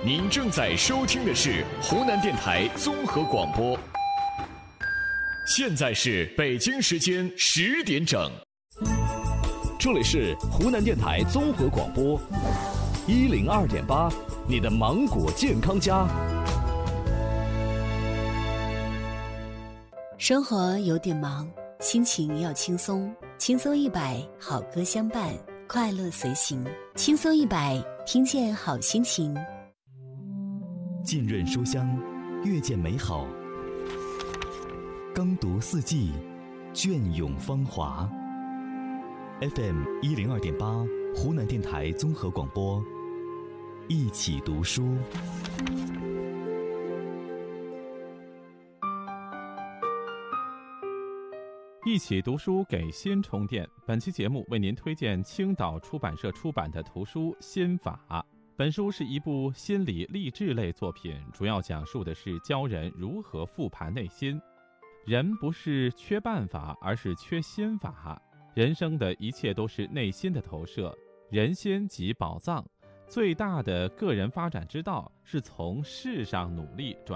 您正在收听的是湖南电台综合广播，现在是北京时间10点整， 这里是湖南电台综合广播102.8，你的芒果健康家。 生活有点忙，心情要轻松，轻松100，好歌相伴，快乐随行，轻松100，听见好心情。 浸润书香，阅见美好，耕读四季，隽永芳华。FM 102.8，湖南电台综合广播，一起读书。 一起读书给心充电。本期节目为您推荐青岛出版社出版的图书《心法》。本书是一部心理励志类作品，主要讲述的是教人如何复盘内心。人不是缺办法，而是缺心法。人生的一切都是内心的投射，人心即宝藏。最大的个人发展之道是从事上努力转